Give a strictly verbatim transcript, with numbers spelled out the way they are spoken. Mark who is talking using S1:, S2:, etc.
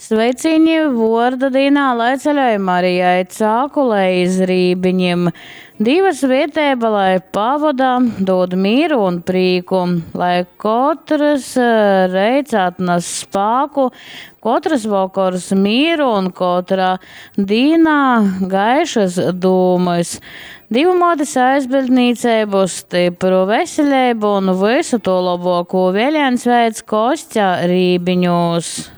S1: Sveiciņi vorda dīnā, lai ceļoj Marijai cākulei iz Rībiņim. Divas vietēba, lai pavodā, dod mīru un prīku, lai katrs reiz atnes spāku, katrs vakars mīru un katrā dīnā gaišas dūmas. Divu motis aizbildnīceibu, stipru veseļeibu un visu to labāko vēliens veids Kostja Rībiņos.